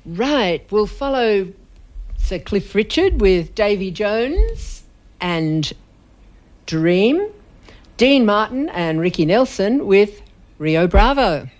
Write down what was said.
Right, we'll follow Sir Cliff Richard with Davy Jones and Dream, Dean Martin and Ricky Nelson with Rio Bravo.